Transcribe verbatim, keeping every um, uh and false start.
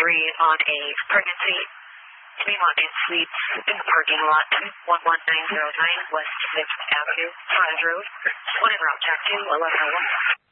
three on a pregnancy. Fremont in Suites in the parking lot, one one nine zero nine West fifth Avenue, Frontage Road. One en route, check to eleven oh one.